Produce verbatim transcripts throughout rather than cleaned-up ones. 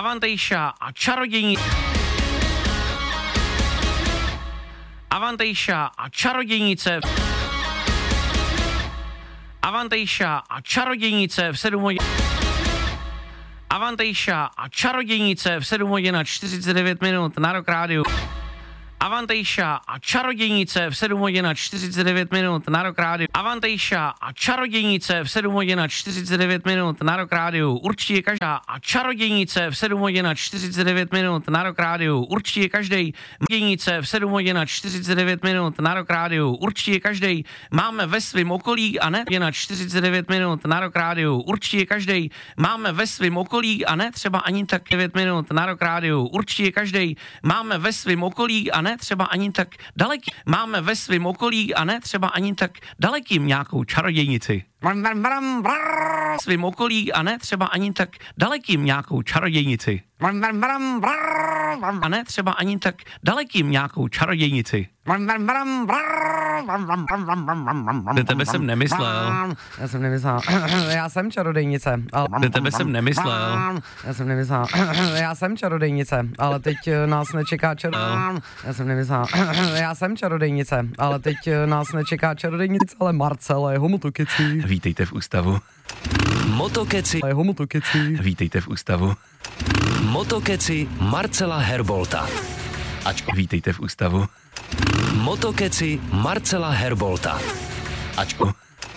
Avantejša a čarodějní... Avantejša a čarodějnice... Avantejša a čarodějnice v sedm hodin... Avantejša a čarodějnice v sedm hodin a čtyřicet devět minut na Rock Rádiu. Avantejša a čarodějnice v sedm hodin a čtyřicet devět minut na Rock Rádiu. Avantejša a čarodějnice v sedm hodin a čtyřicet devět minut na Rock Rádiu. Určitě každá a čarodějnice v sedm hodin a čtyřicet devět minut na Rock Rádiu. Určitě každý dějnice v sedm hodin a čtyřicet devět minut na Rock Rádiu. Určitě každý máme ve svém okolí a ne na čtyřicet devět minut na Rock Rádiu. Určitě každý máme ve svém okolí a ne třeba ani tak devět minut na Rock Rádiu. Určitě každý máme ve svém okolí a ne třeba ani tak daleký. Máme ve svém okolí a ne třeba ani tak dalekým nějakou čarodějnici. Svým okolí a ne třeba ani tak dalekým nějakou čarodějnici. A ne třeba ani tak dalekým nějakou čarodějnici. Na tebe jsem nemyslel. Já jsem nemyslel. Já jsem čarodejnice. Ale... Na tebe jsem nemyslel. Já jsem nemyslel. Já jsem čarodejnice, ale teď nás nečeká čaro... Já jsem nemyslel. Já jsem čarodejnice, ale teď nás nečeká čarodejnice, ale Marcela je homotokeci. Vítejte v ústavu. Motokeci. Je homotokeci. Vítejte v ústavu. Motokeci Marcela Herbolta. Ačko. Vítejte v ústavu. Motokeci Marcela Herbolta. Ačko.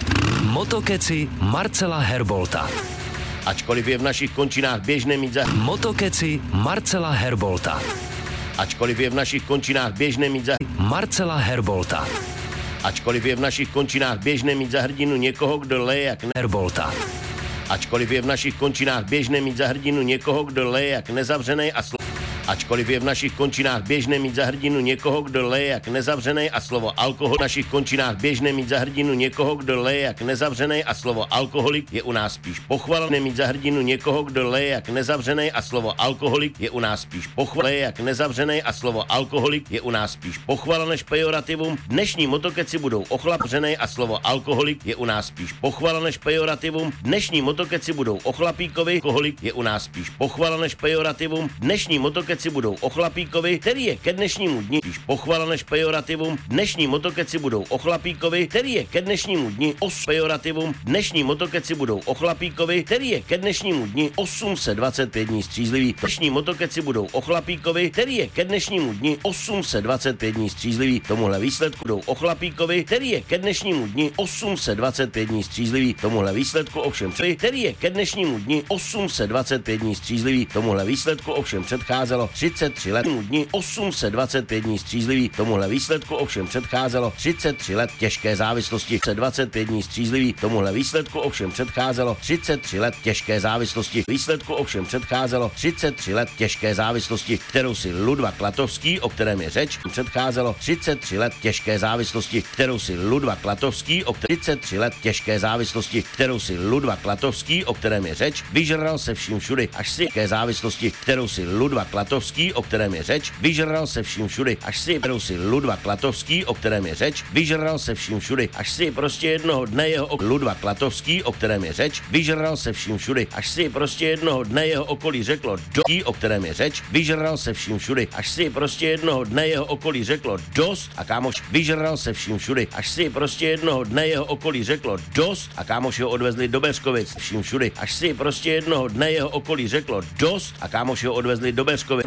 Motokeci Marcela Herbolta. Ačkoliv je v našich končinách běžné mít za... Motokeci Marcela Herbolta. Ačkoliv je v našich končinách běžné mít za... Marcela Herbolta. Ačkoliv je v našich končinách běžné mít za hrdinu někoho, kdo leje jak ne... Herbolta. Ačkoliv je v našich končinách běžné mít za hrdinu někoho, kdo leje jak nezavřenej a slovo... Ačkoliv je v našich končinách běžné mít za hrdinu někoho, kdo leje jak nezavřenej a slovo alkohol. V našich končinách běžné mít za hrdinu někoho, kdo leje jak nezavřenej a slovo alkoholik je u nás spíš pochval. Nemít za hrdinu někoho, kdo leje jak nezavřenej a slovo alkoholik je u nás spíš pochval. Leje jak nezavřenej a slovo alkoholik je u nás spíš pochval než pejorativum. Dnešní motokeci budou ochlapřenej a slovo alkoholik je u nás spíš pochval než pejorativum. Dnešní motokeci budou ochlapíkovi, alkoholik je u nás spíš pochval než pejorativum. Dnešní motokeci budou ochlapíkovi, který je ke dnešnímu dni spíš pochvala než pejorativum. Dnešní motokeci budou ochlapíkovi, který je ke dnešnímu dni os pejorativum. Dnešní motokeci budou ochlapíkovi, který je ke dnešnímu dni osm set dvacet pět dní střízlivý. Dnešní motokeci budou ochlapíkovi, který je ke dnešnímu dni osm set dvacet pět dní střízlivý. Tomuhle výsledku budou ochlapíkovi, který je ke dnešnímu dni osm set dvacet pět dní střízlivý. Tomuhle výsledku ovšem který je ke dnešnímu dni osm set dvacet pět dní střízlivý. Tomuhle výsledku ovšem předcházelo třicet tři let dní osm set dvacet pět dní střízlivý. Tomuhle výsledku ovšem předcházelo třicet tři let těžké závislosti. dvacet pět dní střízlivý. Tomuhle výsledku ovšem předcházelo třicet tři let těžké závislosti. Výsledku ovšem předcházelo třicet tři let těžké závislosti, kterou si Ludva Klatovský, o kterém je řeč, předcházelo třicet tři let těžké závislosti, kterou si Ludva Klatovský, o kterém třicet tři let těžké závislosti, kterou si Ludva Klatovský, o kterém je řeč, vyžral se vším všudy, až si těžké závislosti, kterou si Ludva Klatovský, o kterém je řeč, vyžral se vším všudy, až si kterou si Ludva Klatovský, o kterém je řeč, vyžral se vším všudy, až si prostě jednoho dne jeho ok- Ludva Klatovský, o kterém je řeč, vyžral se vším všudy, až si prostě jednoho dne jeho okolí řeklo do, o kterém je řeč, vyžral se vším všudy, až si prostě jednoho dne jeho okolí řeklo dost a kámoš vyžral se vším všudy, až si prostě jednoho dne jeho okolí řeklo dost a kámoši ho odvezli do Beřkovic vším všudy, až si prostě jednoho dne jeho okolí řeklo dost a kámoši ho odvezli do Beřkovic.